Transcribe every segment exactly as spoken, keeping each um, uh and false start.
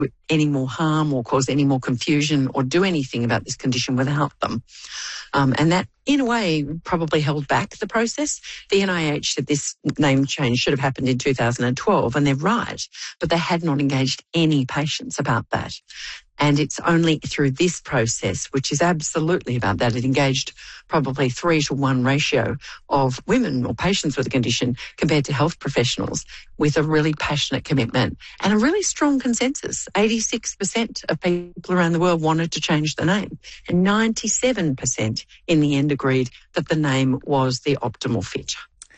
any more harm or cause any more confusion or do anything about this condition without them. Um, and that, in a way, probably held back the process. The N I H said this name change should have happened in two thousand twelve, and they're right, but they had not engaged any patients about that. And it's only through this process, which is absolutely about that, it engaged probably three to one ratio of women or patients with the condition compared to health professionals, with a really passionate commitment and a really strong consensus. eighty-six percent of people around the world wanted to change the name, and ninety-seven percent in the end agreed that the name was the optimal fit.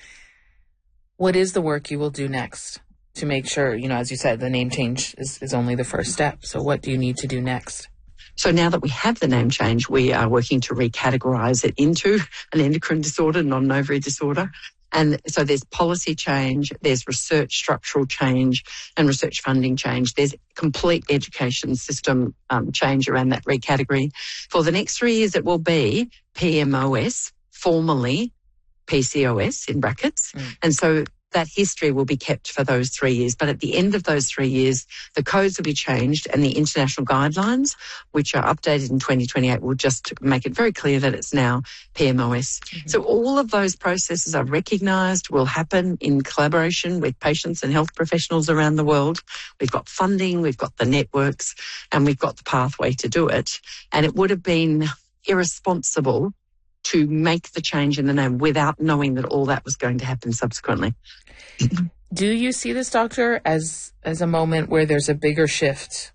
What is the work you will do next to make sure, you know, as you said, the name change is, is only the first step? So what do you need to do next? So now that we have the name change, we are working to recategorise it into an endocrine disorder, not an ovary disorder. And so there's policy change, there's research structural change and research funding change. There's complete education system um, change around that recategory. For the next three years, it will be P M O S, formerly P C O S in brackets. Mm. And so that history will be kept for those three years. But at the end of those three years, the codes will be changed and the international guidelines, which are updated in twenty twenty-eight, will just make it very clear that it's now P M O S. Mm-hmm. So all of those processes are recognised, will happen in collaboration with patients and health professionals around the world. We've got funding, we've got the networks, and we've got the pathway to do it. And it would have been irresponsible to make the change in the name without knowing that all that was going to happen subsequently. Do you see this, doctor, as as a moment where there's a bigger shift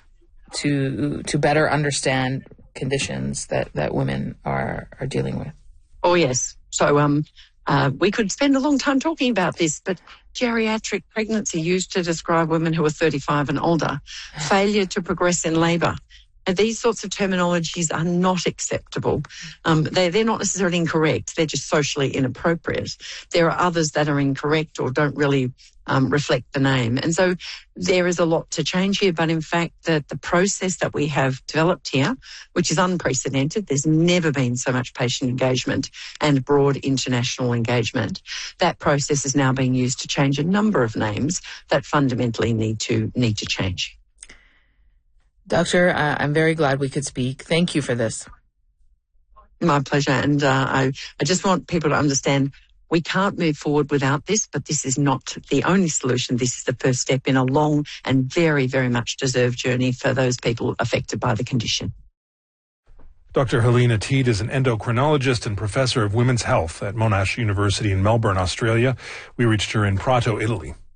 to to better understand conditions that, that women are, are dealing with? Oh, yes. So um, uh, we could spend a long time talking about this, but geriatric pregnancy used to describe women who are thirty-five and older, failure to progress in labour. And these sorts of terminologies are not acceptable. Um, they, they're not necessarily incorrect. They're just socially inappropriate. There are others that are incorrect or don't really um, reflect the name. And so there is a lot to change here. But in fact, the, the process that we have developed here, which is unprecedented, there's never been so much patient engagement and broad international engagement. That process is now being used to change a number of names that fundamentally need to need to change. Doctor, uh, I'm very glad we could speak. Thank you for this. My pleasure. And uh, I, I just want people to understand we can't move forward without this, but this is not the only solution. This is the first step in a long and very, very much deserved journey for those people affected by the condition. Doctor Helena Teede is an endocrinologist and professor of women's health at Monash University in Melbourne, Australia. We reached her in Prato, Italy.